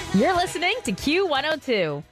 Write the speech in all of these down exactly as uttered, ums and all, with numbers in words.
You're listening to Q one oh two.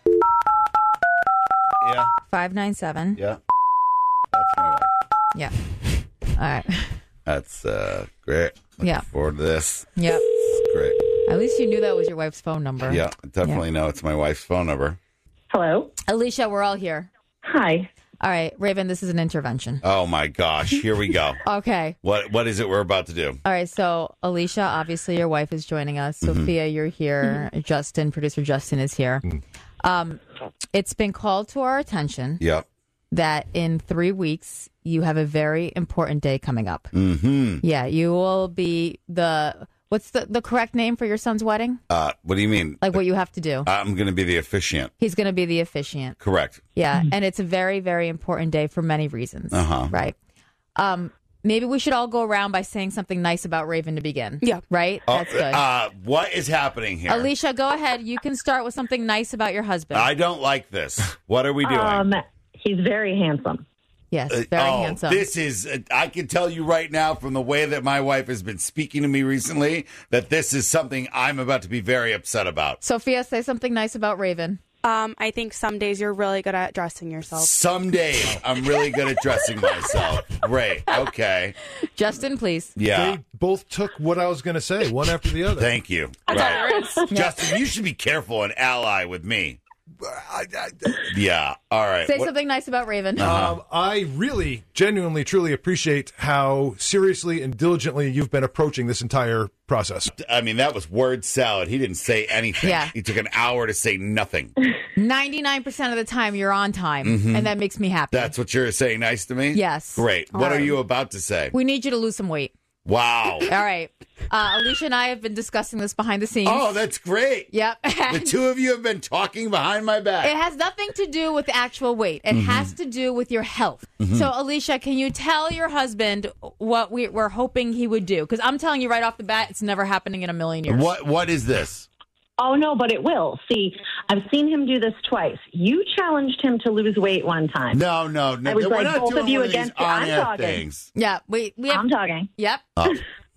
Yeah. five nine seven. Yeah. That's my wife. Yeah. All right. That's uh, great. Looking Yeah. forward to this. Yep. It's great. At least you knew that was your wife's phone number. Yeah, definitely know it's my wife's phone number. Hello. Alicia, we're all here. Hi. All right, Raven, this is an intervention. Oh my gosh, here we go. Okay. What what is it we're about to do? All right, so Alicia, obviously your wife is joining us. Mm-hmm. Sophia, you're here. Justin, producer Justin is here. Um, it's been called to our attention Yep. that in three weeks you have a very important day coming up. Mm-hmm. Yeah, you will be the, what's the, the correct name for your son's wedding? Uh, what do you mean? Like what you have to do. I'm going to be the officiant. He's going to be the officiant. Correct. Yeah, and it's a very, very important day for many reasons. Uh-huh. Right. Um, maybe we should all go around by saying something nice about Raven to begin. Yeah. Right? That's good. Uh, what is happening here? Alicia, go ahead. You can start with something nice about your husband. I don't like this. What are we doing? Um, he's very handsome. yes, Uh, very oh, handsome. This is, uh, I can tell you right now from the way that my wife has been speaking to me recently that this is something I'm about to be very upset about. Sophia, say something nice about Raven. Um, I think some days you're really good at dressing yourself. Some days I'm really good at dressing myself. Great. Okay. Justin, please. Yeah. They both took what I was going to say, one after the other. Thank you. Right. Justin, you should be careful and ally with me. I, I, Yeah. All right. Say What- something nice about Raven. um, I really, genuinely, truly appreciate how seriously and diligently you've been approaching this entire process. I mean, that was word salad. He didn't say anything. Yeah. He took an hour to say nothing. ninety-nine percent of the time you're on time, and that makes me happy. That's what you're saying nice to me? Yes. Great. All What are right. you about to say? We need you to lose some weight. Wow. All right. Uh, Alicia and I have been discussing this behind the scenes. Oh, that's great. Yep. The two of you have been talking behind my back. It has nothing to do with the actual weight. It Mm-hmm. has to do with your health. So, Alicia, can you tell your husband what we, we're hoping he would do? Because I'm telling you right off the bat, it's never happening in a million years. What What is this? Oh, no, but it will. See, I've seen him do this twice. You challenged him to lose weight one time. No, no, no. I was We're like, not both doing of you one of these against it. I'm on-air talking. things. Yeah, we we have. I'm talking. Yep. Oh.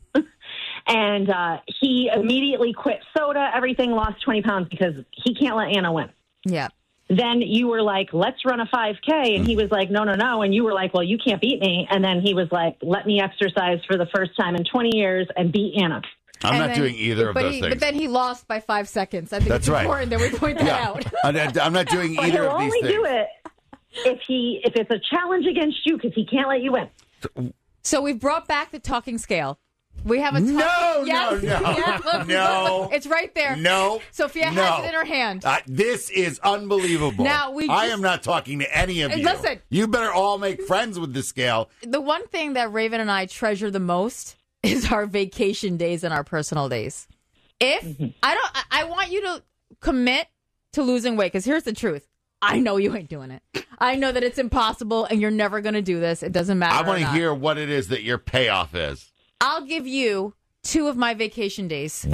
And uh, he immediately quit soda, everything, lost twenty pounds because he can't let Anna win. Yep. Then you were like, let's run a five K. And he was like, no, no, no. And you were like, well, you can't beat me. And then he was like, let me exercise for the first time in twenty years and beat Anna. I'm And not then- doing either of but those he, things. But then he lost by five seconds. I think That's it's right. important that we point that yeah. out. I'm I'm not doing But either he'll of these only things. do it if he if it's a challenge against you because he can't let you win. So we've brought back the talking scale. We have a talking, No, yes, no, no. yes, look, No. look, it's right there. No. Sophia no. has it in her hand. Uh, this is unbelievable. Now, we I just- am not talking to any of Hey, you. listen. You better all make friends with the scale. The one thing that Raven and I treasure the most is our vacation days and our personal days. If I don't, I, I want you to commit to losing weight because here's the truth. I know you ain't doing it. I know that it's impossible and you're never going to do this. It doesn't matter. I want or to not. hear what it is that your payoff is. I'll give you two of my vacation days.